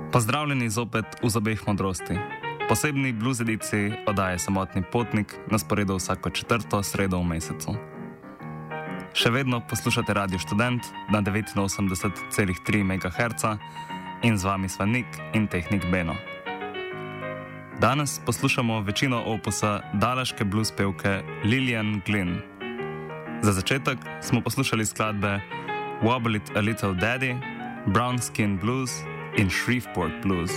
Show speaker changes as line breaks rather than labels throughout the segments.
Pozdravljeni zopet v zobeh modrosti. Posebni blues ediciji oddaje Samotni potnik na sporedu vsako četrto sredo v mesecu. Še vedno poslušate Radio Študent na 89,3 MHz in z vami sva Nik in tehnik Beno. Danes poslušamo večino opusa dalaške blues pevke Lillian Glynn. Za začetek smo poslušali skladbe Wobble It a Little Daddy, Brown Skin Blues in Shreveport Blues.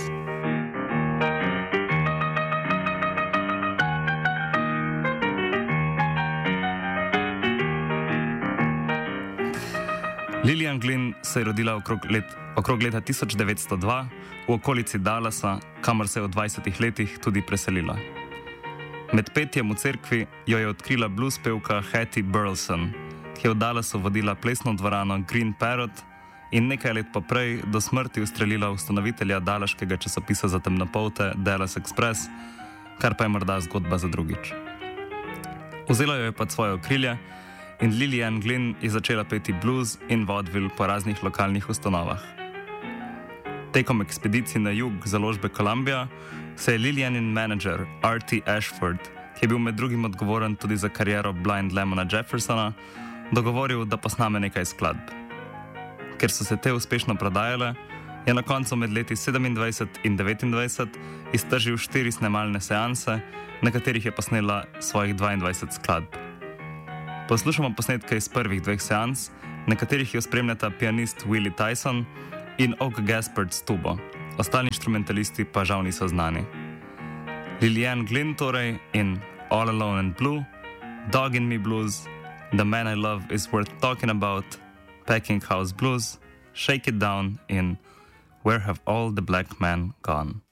Lillian Glynn se je rodila okrog leta 1902 v okolici Dallasa, kamor se je v 20 letih tudi preselila. Med petjem v cerkvi jo je odkrila blues pevka Hattie Burleson, ki je v Dallasu vodila plesno dvorano Green Parrot in nekaj let poprej do smrti ustrelila ustanovitelja dalaškega časopisa za temnopolte Dallas Express, kar pa je morda zgodba za drugič. Vzela jo je pod svoje okrilje in Lillian Glynn je začela peti blues in vaudeville po raznih lokalnih ustanovah. Tekom ekspedicij na jug založbe Columbia se je Lillianin menedžer R.T. Ashford, ki je bil med drugim odgovoren tudi za kariero Blind Lemona Jeffersona, dogovoril, da posname nekaj skladb. Ker so se te uspešno prodajale, je na koncu med leti 27 in 29 iztržil 4 snemalne seanse, na katerih je posnela svojih 22 skladb. Poslušamo posnetke iz prvih 2 seans, na katerih jo spremljata pianist Willie Tyson in Oak Gaspard s tubo. Ostali inštrumentalisti pa žal niso znani. Lillian Glynn torej in All Alone and Blue, Dog in Me Blues, The Man I Love is Worth Talking About, Packing House Blues, Shake It Down in Where Have All the Black Men Gone?